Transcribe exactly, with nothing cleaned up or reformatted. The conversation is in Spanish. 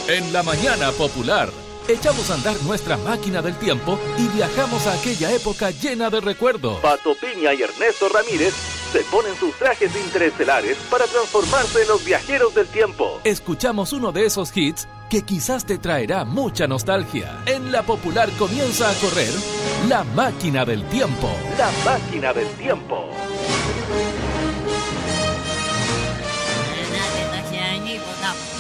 En la mañana popular, echamos a andar nuestra máquina del tiempo y viajamos a aquella época llena de recuerdos. Pato Piña y Ernesto Ramírez se ponen sus trajes interestelares para transformarse en los viajeros del tiempo. Escuchamos uno de esos hits que quizás te traerá mucha nostalgia. En la popular comienza a correr La Máquina del Tiempo. La Máquina del Tiempo. 那这个先你不当。